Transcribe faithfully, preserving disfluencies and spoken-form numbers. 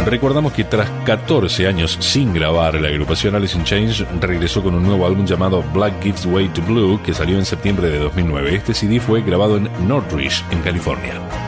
Recordamos que tras catorce años sin grabar, la agrupación Alice in Chains regresó con un nuevo álbum llamado Black Gives Way to Blue, que salió en septiembre de dos mil nueve. Este C D fue grabado en Northridge, en California.